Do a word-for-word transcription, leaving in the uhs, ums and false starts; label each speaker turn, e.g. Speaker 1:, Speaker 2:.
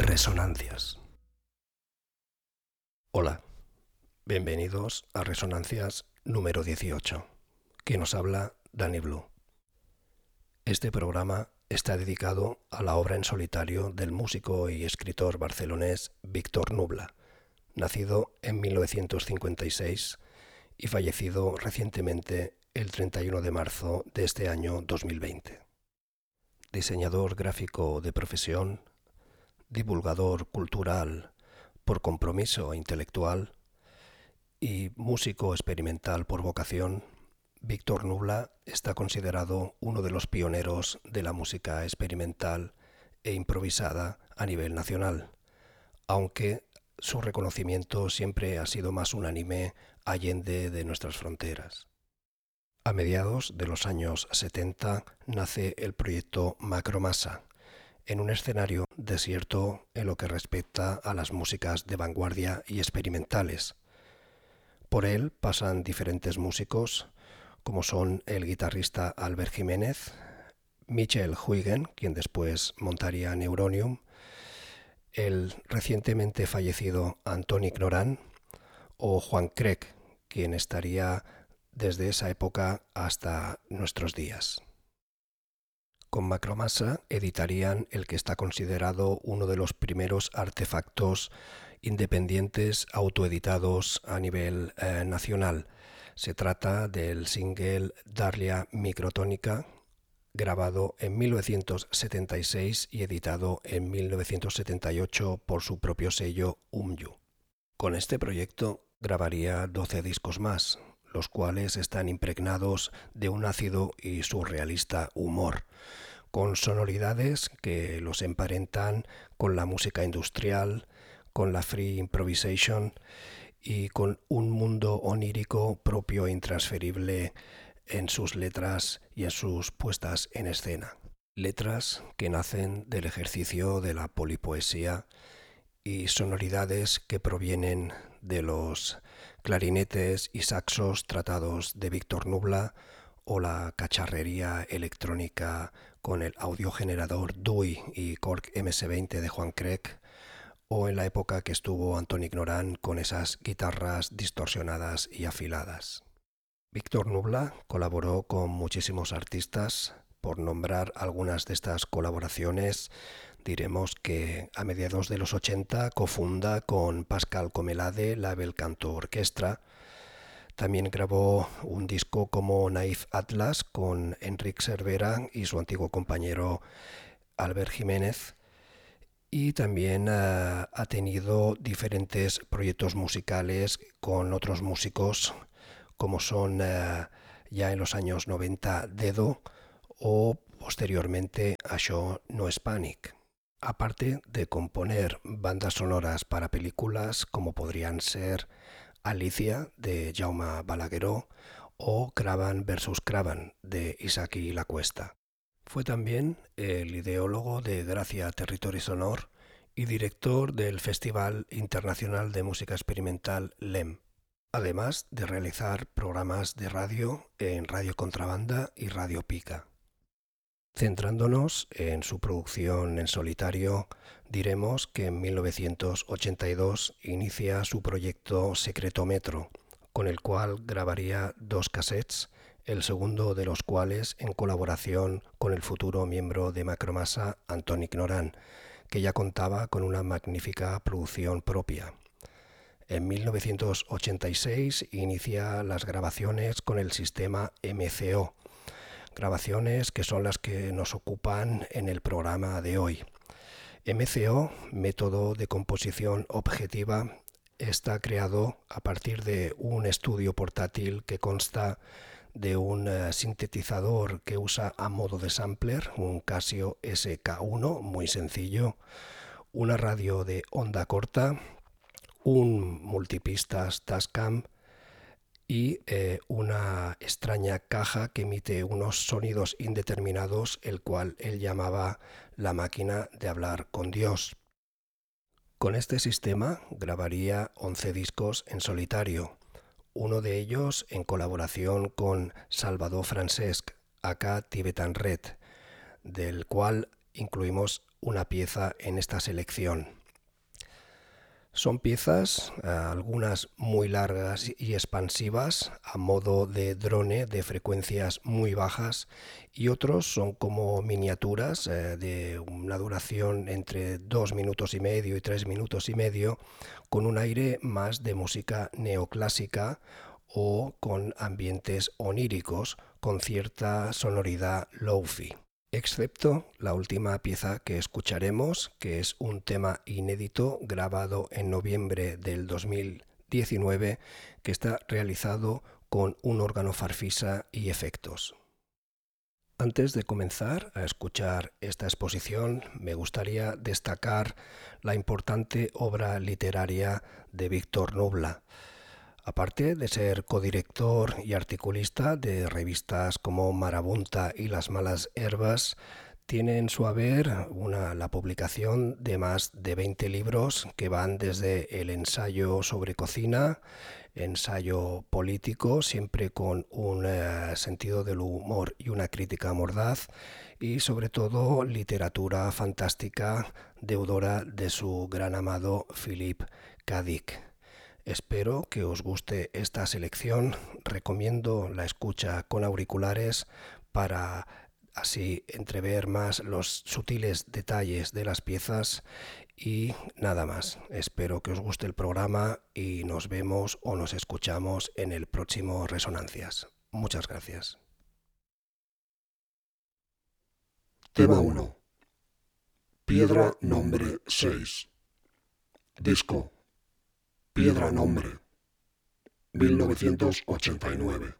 Speaker 1: Resonancias. Hola, bienvenidos a Resonancias número dieciocho, que nos habla Dani Blue. Este programa está dedicado a la obra en solitario del músico y escritor barcelonés Víctor Nubla, nacido en mil novecientos cincuenta y seis y fallecido recientemente el treinta y uno de marzo de este año dos mil veinte. Diseñador gráfico de profesión, divulgador cultural por compromiso intelectual y músico experimental por vocación, Víctor Nubla está considerado uno de los pioneros de la música experimental e improvisada a nivel nacional, aunque su reconocimiento siempre ha sido más unánime allende de nuestras fronteras. A mediados de los años setenta nace el proyecto Macromasa, en un escenario desierto en lo que respecta a las músicas de vanguardia y experimentales. Por él pasan diferentes músicos, como son el guitarrista Albert Jiménez, Michel Huygen, quien después montaría Neuronium, el recientemente fallecido Antoni Ignorant o Juan Craig, quien estaría desde esa época hasta nuestros días. Con Macromasa editarían el que está considerado uno de los primeros artefactos independientes autoeditados a nivel eh, nacional. Se trata del single Darlia Microtónica, grabado en mil novecientos setenta y seis y editado en mil novecientos setenta y ocho por su propio sello Umyu. Con este proyecto grabaría doce discos más, los cuales están impregnados de un ácido y surrealista humor, con sonoridades que los emparentan con la música industrial, con la free improvisation y con un mundo onírico propio e intransferible en sus letras y en sus puestas en escena. Letras que nacen del ejercicio de la polipoesía y sonoridades que provienen de los clarinetes y saxos tratados de Víctor Nubla o la cacharrería electrónica con el audiogenerador Dewey y Korg eme ese veinte de Juan Craig, o en la época que estuvo Antoni Ignorant con esas guitarras distorsionadas y afiladas. Víctor Nubla colaboró con muchísimos artistas. Por nombrar algunas de estas colaboraciones, diremos que a mediados de los ochenta cofunda con Pascal Comelade la Bel Canto Orquestra. También grabó un disco como Naif Atlas con Enric Cervera y su antiguo compañero Albert Jiménez. Y también uh, ha tenido diferentes proyectos musicales con otros músicos, como son uh, ya en los años noventa Dedo o posteriormente Això no és pànic. Aparte de componer bandas sonoras para películas como podrían ser Alicia de Jaume Balagueró o Cravan versus Cravan de Isaki Lacuesta. Fue también el ideólogo de Gracia Territori Sonor y director del Festival Internacional de Música Experimental LEM, además de realizar programas de radio en Radio Contrabanda y Radio Pica. Centrándonos en su producción en solitario, diremos que en mil novecientos ochenta y dos inicia su proyecto Secretometro, con el cual grabaría dos cassettes, el segundo de los cuales en colaboración con el futuro miembro de Macromasa, Antoni Ignorant, que ya contaba con una magnífica producción propia. En mil novecientos ochenta y seis inicia las grabaciones con el sistema eme ce o, grabaciones que son las que nos ocupan en el programa de hoy. eme ce o, método de composición objetiva, está creado a partir de un estudio portátil que consta de un uh, sintetizador que usa a modo de sampler, un Casio ese ka uno, muy sencillo, una radio de onda corta, un multipistas Tascam y eh, una extraña caja que emite unos sonidos indeterminados, el cual él llamaba la máquina de hablar con Dios. Con este sistema grabaría once discos en solitario, uno de ellos en colaboración con Salvador Francesc, aka Tibetan Red, del cual incluimos una pieza en esta selección. Son piezas, eh, algunas muy largas y expansivas, a modo de drone de frecuencias muy bajas, y otros son como miniaturas eh, de una duración entre dos minutos y medio y tres minutos y medio, con un aire más de música neoclásica o con ambientes oníricos, con cierta sonoridad lo-fi. Excepto la última pieza que escucharemos, que es un tema inédito grabado en noviembre del dos mil diecinueve, que está realizado con un órgano farfisa y efectos. Antes de comenzar a escuchar esta exposición, me gustaría destacar la importante obra literaria de Víctor Nubla. Aparte de ser codirector y articulista de revistas como Marabunta y Las Malas Herbas, tiene en su haber una, la publicación de más de veinte libros que van desde el ensayo sobre cocina, ensayo político, siempre con un eh, sentido del humor y una crítica mordaz, y sobre todo literatura fantástica deudora de su gran amado Philippe K. Dick. Espero que os guste esta selección. Recomiendo la escucha con auriculares para así entrever más los sutiles detalles de las piezas, y nada más. Espero que os guste el programa y nos vemos o nos escuchamos en el próximo Resonancias. Muchas gracias.
Speaker 2: Tema uno. Piedra nombre seis. Disco Piedra nombre mil novecientos ochenta y nueve.